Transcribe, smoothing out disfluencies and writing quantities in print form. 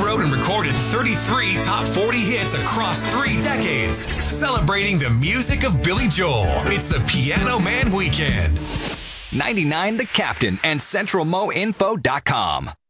wrote and recorded 33 top 40 hits across 3 decades, celebrating the music of Billy Joel. It's the Piano Man Weekend. 99 The Captain and CentralMoInfo.com.